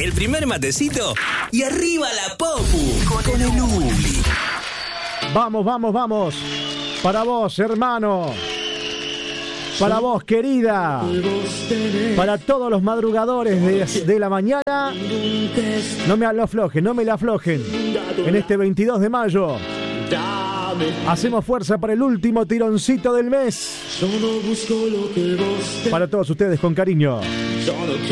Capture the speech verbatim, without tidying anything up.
el primer matecito y arriba la popu con el Uli. Vamos, vamos, vamos. Para vos, hermano. Para vos, querida. Para todos los madrugadores de, de la mañana. No me lo aflojen, no me la aflojen. En este veintidós de mayo. Hacemos fuerza para el último tironcito del mes. Para todos ustedes, con cariño.